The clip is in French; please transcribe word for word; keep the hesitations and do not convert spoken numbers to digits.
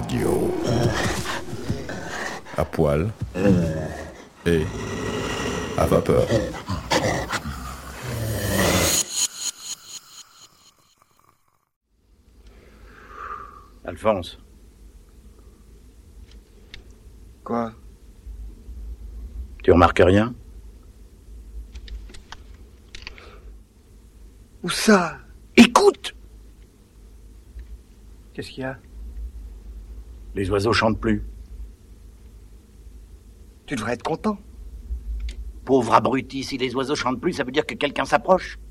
idiot. À poil. Et à vapeur. Alphonse. Quoi? Tu remarques rien? Où ça? Écoute! Qu'est-ce qu'il y a? Les oiseaux chantent plus. Tu devrais être content. Pauvre abruti, si les oiseaux chantent plus, ça veut dire que quelqu'un s'approche.